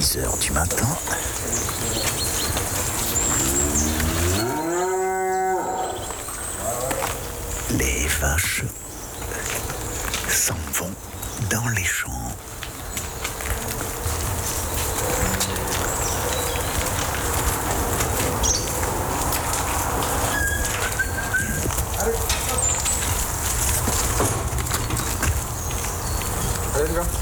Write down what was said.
6 heures du matin. Les vaches s'en vont dans les champs. Allez, les gars.